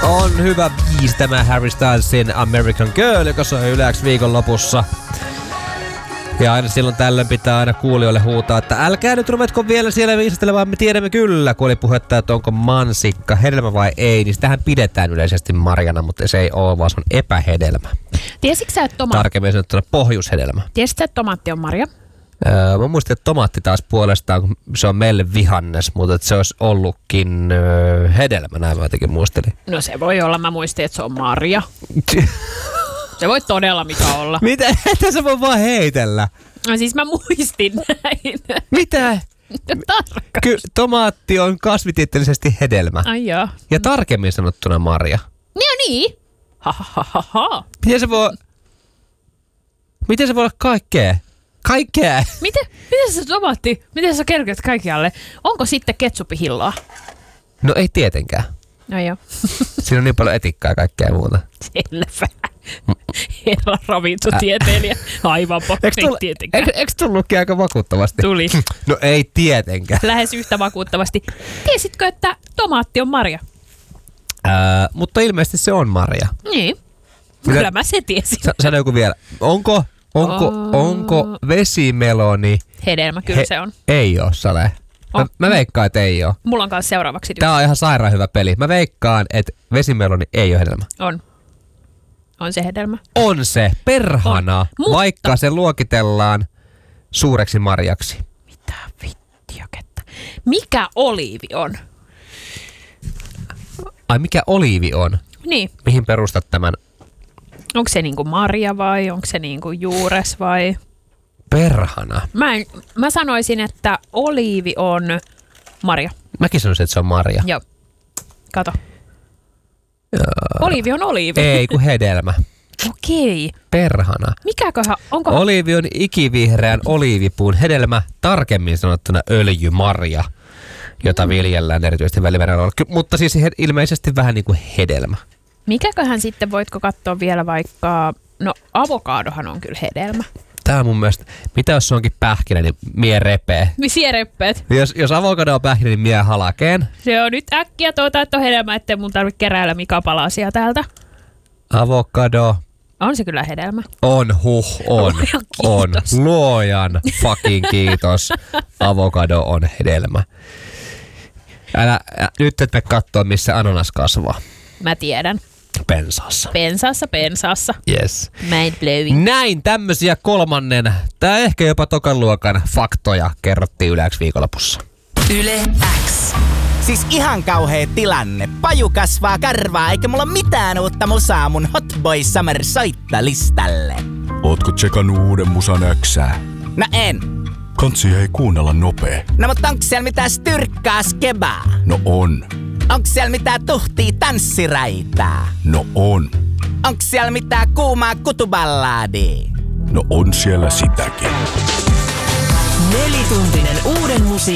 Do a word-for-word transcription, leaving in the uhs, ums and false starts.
On hyvä biisi tämä Harry Stylesin American Girl, joka soi yleensä viikonlopussa. Ja aina silloin tällöin pitää aina kuulijoille huutaa, että älkää nyt ruvetko vielä siellä viisastelemaan, me tiedämme kyllä, kun oli puhetta, että onko mansikka hedelmä vai ei, niin sitähän pidetään yleisesti marjana, mutta se ei ole, vaan se on epähedelmä. Tiesitkö sä, että tomaatti... Tarkemmin sanottuna pohjushedelmä. Tiesitkö sä, että tomaatti on marja? Öö, mä muistin, että tomaatti taas puolestaan, kun se on meille vihannes, mutta että se olisi ollutkin öö, hedelmä, näin mä jotenkin muistelin. No se voi olla, mä muistin, että se on marja. Se voi todella mikä olla. Mitä? Että sä voi vaan heitellä. No siis mä muistin näin. Mitä? Tarkka. Ky- tomaatti on kasvitieteellisesti hedelmä. Ai joo. Ja tarkemmin sanottuna marja. Niin niin. Ha, ha, ha, ha. Miten se voi... Miten se voi olla kaikkea? Kaikkea! Miten, miten se tomaatti, miten sä kerkeät kaikkialle? Onko sitten ketsupihilloa? No ei tietenkään. No joo. Siinä on niin paljon etikkaa ja kaikkea muuta. Selvä. Herra ravintotieteilijä. Aivan pakko, ei tietenkään. Eikö tullutkin aika vakuuttavasti? Tuli. No ei tietenkään. Lähes yhtä vakuuttavasti. Tiesitkö, että tomaatti on marja? Ää, mutta ilmeisesti se on marja. Niin. Mitä? Kyllä mä se tiesin. Sa- sano joku vielä. Onko, onko, Oh. onko vesimeloni... Hedelmä, kyllä He- se on. Ei oo, Sale. Mä, On. mä veikkaan, että ei oo. Mulla on kanssa seuraavaksi. Tää on ihan sairaan hyvä peli. Mä veikkaan, että vesimeloni ei ole hedelmä. On. On se hedelmä. On se, perhana, On. Mutta- vaikka se luokitellaan suureksi marjaksi. Mitä vittiökettä. Mikä oliivi on? Ai mikä oliivi on? Niin. Mihin perustat tämän? Onko se niinku marja vai onko se niinku juures vai? Perhana. Mä, en, mä sanoisin, että oliivi on marja. Mäkin sanoisin, että se on marja. Joo. Kato. Oliivi on oliivi. Ei, kun hedelmä. Okei. Perhana. Mikäköhän, onko... Oliivi on ikivihreän oliivipuun hedelmä, tarkemmin sanottuna öljymarja, jota viljellään erityisesti Välimerellä. Mutta siis he, ilmeisesti vähän niin kuin hedelmä. Mikäköhän sitten, voitko katsoa vielä vaikka... No, avokaadohan on kyllä hedelmä. Tää on mun mielestä, mitä jos se onkin pähkinä, niin mie repee. Misiä reppeet? Jos, jos avokado on pähkinä, niin mie halakeen. Se on nyt äkkiä tuota, että on hedelmä, ettei mun tarvitse keräillä Mika palasia täältä. Avokado On se kyllä hedelmä. on, huh, on, Luojan on. kiitos. Luojan fucking kiitos. Avokado on hedelmä. Älä, ä, nyt et me kattoo, missä ananas kasvaa. Mä tiedän. Pensaassa. Pensaassa, pensaassa. Yes. Mind blowing. Näin tämmösiä kolmannen, tai ehkä jopa tokan luokan faktoja kerrottiin yleensä viikonlopussa. Yle X. Siis ihan kauhea tilanne. Paju kasvaa karvaa, eikä mulla mitään uutta musaa mun Hot Boy Summer soittolistalle. Ootko tsekannut uuden musan Xää? No en. Kansi ei kuunnella nopee. No mutta onks siellä mitään styrkkaa skebaa? No on. Onks siellä mitään tuhtia tanssiräitää? No on. Onks siellä mitään kuumaa kutuballadia? No on siellä sitäkin. Nelituntinen uuden musiikin